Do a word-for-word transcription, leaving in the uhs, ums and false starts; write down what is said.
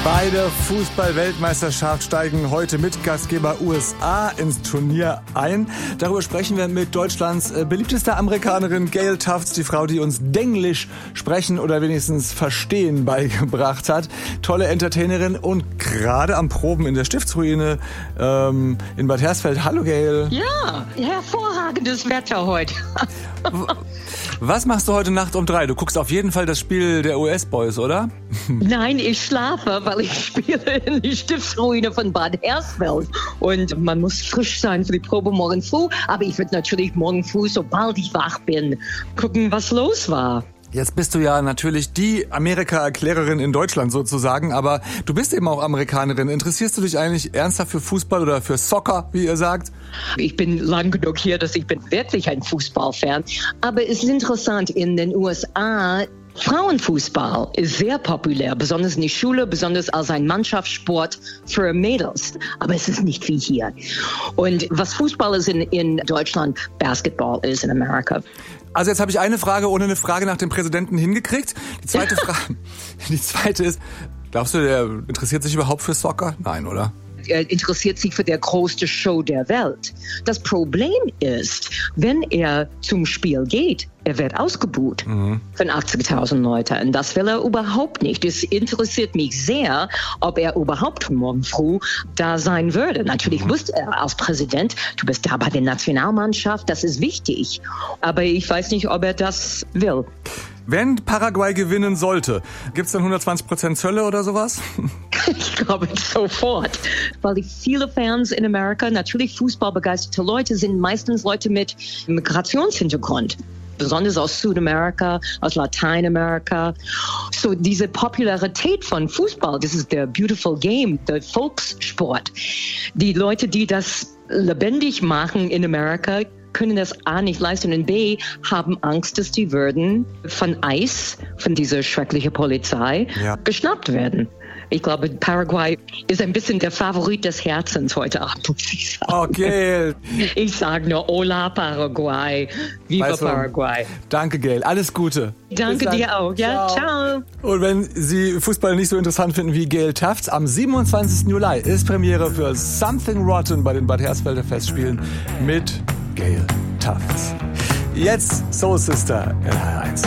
Bei der Fußball-Weltmeisterschaft steigen heute mit Gastgeber U S A ins Turnier ein. Darüber sprechen wir mit Deutschlands beliebtester Amerikanerin Gail Tufts, die Frau, die uns Denglisch sprechen oder wenigstens verstehen beigebracht hat. Tolle Entertainerin und gerade am Proben in der Stiftsruine ähm, in Bad Hersfeld. Hallo Gail. Ja, hervorragendes Wetter heute. Was machst du heute Nacht um drei? Du guckst auf jeden Fall das Spiel der U S-Boys, oder? Nein, ich schlafe, weil ich spiele in die Stiftsruine von Bad Hersfeld. Und man muss frisch sein für die Probe morgen früh. Aber ich werde natürlich morgen früh, sobald ich wach bin, gucken, was los war. Jetzt bist du ja natürlich die Amerika-Erklärerin in Deutschland sozusagen, aber du bist eben auch Amerikanerin. Interessierst du dich eigentlich ernsthaft für Fußball oder für Soccer, wie ihr sagt? Ich bin lang genug hier, dass ich bin wirklich ein Fußballfan. Aber es ist interessant, in den U S A, Frauenfußball ist sehr populär, besonders in der Schule, besonders als ein Mannschaftssport für Mädels. Aber es ist nicht wie hier. Und was Fußball ist in, in Deutschland, Basketball ist in Amerika. Also jetzt habe ich eine Frage ohne eine Frage nach dem Präsidenten hingekriegt. Die zweite Frage, die zweite ist, glaubst du, der interessiert sich überhaupt für Soccer? Nein, oder? Er interessiert sich für die größte Show der Welt. Das Problem ist, wenn er zum Spiel geht, er wird ausgebuht mhm. von achtzigtausend Leuten. Und das will er überhaupt nicht. Es interessiert mich sehr, ob er überhaupt morgen früh da sein würde. Natürlich mhm. wusste er als Präsident, du bist da bei der Nationalmannschaft, das ist wichtig. Aber ich weiß nicht, ob er das will. Wenn Paraguay gewinnen sollte, gibt es dann hundertzwanzig Prozent Zölle oder sowas? Ich glaube sofort, weil die viele Fans in Amerika, natürlich fußballbegeisterte Leute, sind meistens Leute mit Migrationshintergrund. Besonders aus Südamerika, aus Lateinamerika. So diese Popularität von Fußball, das ist der beautiful game, der Volkssport. Die Leute, die das lebendig machen in Amerika, können das A nicht leisten und B haben Angst, dass die würden von ICE, von dieser schrecklichen Polizei, ja. geschnappt werden. Ich glaube, Paraguay ist ein bisschen der Favorit des Herzens heute Abend, muss ich sagen. Okay. Ich sage nur Hola Paraguay, Viva weißt du, Paraguay. Danke, Gail. Alles Gute. Danke dir auch. Ja, ciao. ciao. Und wenn Sie Fußball nicht so interessant finden wie Gail Tufts, am siebenundzwanzigsten Juli ist Premiere für Something Rotten bei den Bad Hersfelder Festspielen mit Gail Tufts. Jetzt Soul Sister in H R eins.